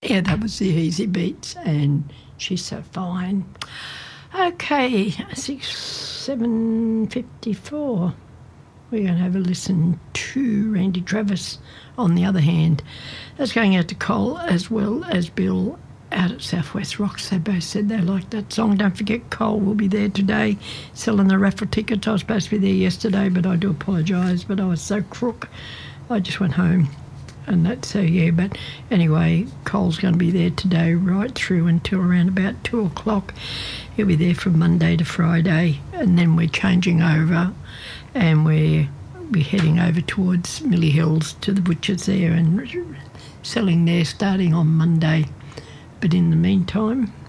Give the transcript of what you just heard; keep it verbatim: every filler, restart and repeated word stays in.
Yeah, that was the Easy Beats, and She's So Fine. Okay, six, seven fifty-four. We're going to have a listen to Randy Travis. On the other hand, that's going out to Cole as well as Bill out at Southwest Rocks. They both said they liked that song. Don't forget, Cole will be there today selling the raffle tickets. I was supposed to be there yesterday, but I do apologise, but I was so crook. I just went home. And that's so, yeah, but anyway, Cole's going to be there today right through until around about two o'clock. He'll be there from Monday to Friday, and then we're changing over and we're, we're heading over towards Millie Hills to the butchers there and selling there starting on Monday. But in the meantime,